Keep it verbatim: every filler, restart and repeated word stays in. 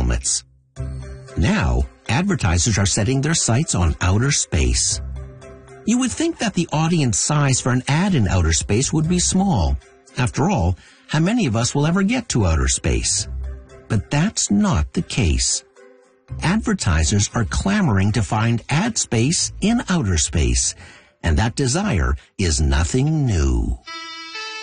helmets. Now, advertisers are setting their sights on outer space. You would think that the audience size for an ad in outer space would be small. After all, how many of us will ever get to outer space? But that's not the case. Advertisers are clamoring to find ad space in outer space, and that desire is nothing new.